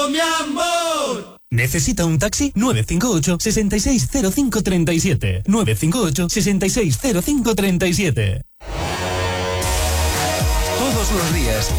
mi amor. ¿Necesita un taxi? 958-660537. 958-660537. Todos los días